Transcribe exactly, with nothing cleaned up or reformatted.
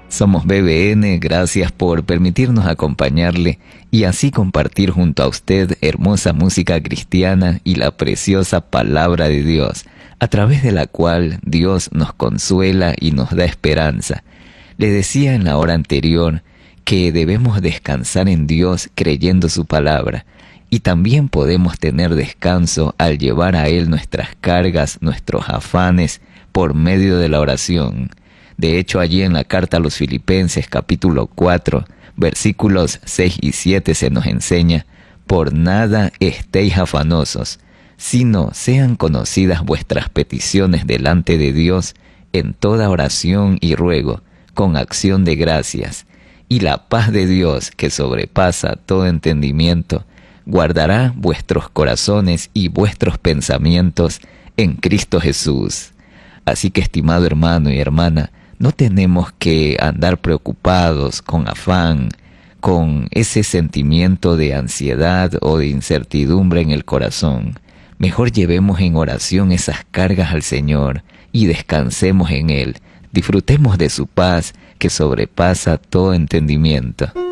Somos B B N, gracias por permitirnos acompañarle y así compartir junto a usted hermosa música cristiana y la preciosa palabra de Dios, a través de la cual Dios nos consuela y nos da esperanza. Le decía en la hora anterior que debemos descansar en Dios creyendo su palabra, y también podemos tener descanso al llevar a Él nuestras cargas, nuestros afanes, por medio de la oración. De hecho, allí en la carta a los Filipenses, capítulo cuatro, versículos seis y siete, se nos enseña: por nada estéis afanosos, sino sean conocidas vuestras peticiones delante de Dios en toda oración y ruego, con acción de gracias. Y la paz de Dios, que sobrepasa todo entendimiento, guardará vuestros corazones y vuestros pensamientos en Cristo Jesús. Así que, estimado hermano y hermana, no tenemos que andar preocupados, con afán, con ese sentimiento de ansiedad o de incertidumbre en el corazón. Mejor llevemos en oración esas cargas al Señor y descansemos en Él. Disfrutemos de su paz que sobrepasa todo entendimiento.